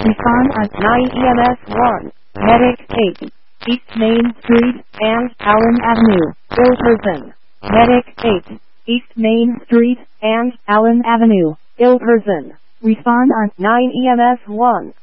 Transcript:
Respond on 9 EMS 1. Medic 8. East Main Street and Allen Avenue, ill person. Medic 8. East Main Street and Allen Avenue, ill person. Respond on 9 EMS 1.